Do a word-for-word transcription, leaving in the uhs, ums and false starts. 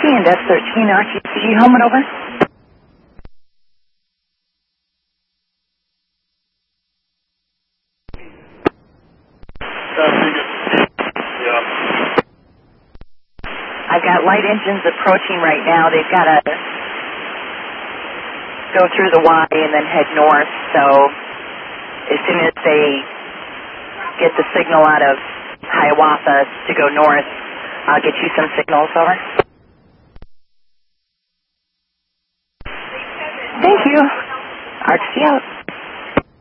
and F thirteen R T C G home and over. I've got light engines approaching right now. They've got to go through the Y and then head north. So as soon as they get the signal out of Hiawatha to go north, I'll get you some signals, over. Thank you. R T C out.